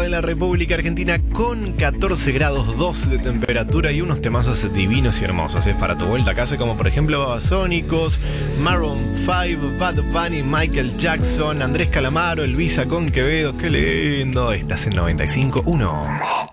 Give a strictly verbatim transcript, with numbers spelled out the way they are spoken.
de la República Argentina con catorce grados dos de temperatura y unos temazos divinos y hermosos. Es para tu vuelta a casa, como por ejemplo Babasónicos, Maroon cinco, Bad Bunny, Michael Jackson, Andrés Calamaro, Elvisa con Quevedo. ¡Qué lindo! Estás en noventa y cinco punto uno.